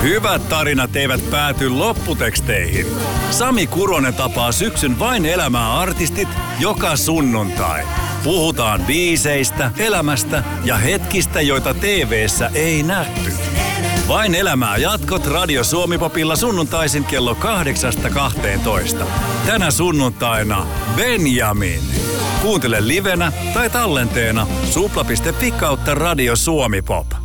Hyvät tarinat eivät pääty lopputeksteihin. Sami Kuronen tapaa syksyn Vain elämää -artistit joka sunnuntai. Puhutaan biiseistä, elämästä ja hetkistä, joita TV:ssä ei nähty. Vain elämää -jatkot Radio Suomi-popilla sunnuntaisin kello 8-12. Tänä sunnuntaina Benjamin. Kuuntele livenä tai tallenteena supla.fi/Radio Suomi Pop.